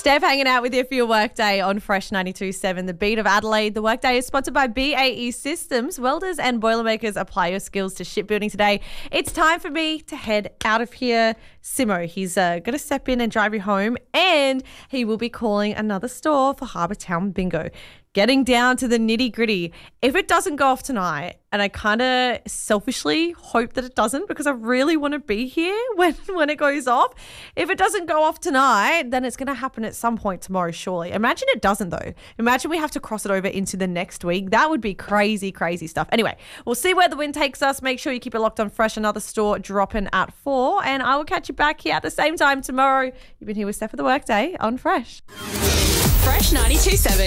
Steph hanging out with you for your workday on Fresh 92.7, the beat of Adelaide. The workday is sponsored by BAE Systems. Welders and Boilermakers, apply your skills to shipbuilding today. It's time for me to head out of here. Simo, he's going to step in and drive you home, and he will be calling another store for Harbour Town Bingo. Getting down to the nitty gritty. If it doesn't go off tonight, and I kind of selfishly hope that it doesn't because I really want to be here when it goes off. If it doesn't go off tonight, then it's going to happen at some point tomorrow, surely. Imagine it doesn't, though. Imagine we have to cross it over into the next week. That would be crazy, crazy stuff. Anyway, we'll see where the wind takes us. Make sure you keep it locked on Fresh. Another store dropping at 4, and I will catch you back here at the same time tomorrow. You've been here with Steph of the Workday on Fresh. Fresh 92.7.